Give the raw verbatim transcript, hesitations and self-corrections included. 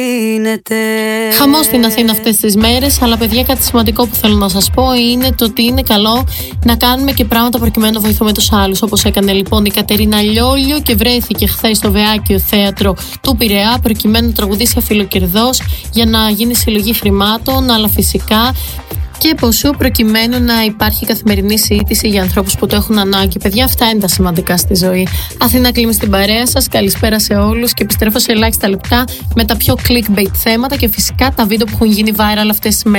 Χαμός στην Αθήνα αυτές τις μέρες, αλλά παιδιά, κάτι σημαντικό που θέλω να σας πω είναι το ότι είναι καλό να κάνουμε και πράγματα προκειμένου να βοηθούμε τους άλλους. Όπως έκανε λοιπόν η Κατερίνα Λιόλιο και βρέθηκε χθες στο Βεάκιο Θέατρο του Πειραιά προκειμένου να τραγουδήσει αφιλοκερδός για να γίνει συλλογή χρημάτων, αλλά φυσικά και ποσού προκειμένου να υπάρχει καθημερινή συζήτηση για ανθρώπους που το έχουν ανάγκη. Παιδιά, αυτά είναι τα σημαντικά στη ζωή. Αθήνα κλείνει στην παρέα σας. Καλησπέρα σε όλους και επιστρέφω σε ελάχιστα λεπτά με τα πιο clickbait θέματα και φυσικά τα βίντεο που έχουν γίνει viral αυτές τις μέρες.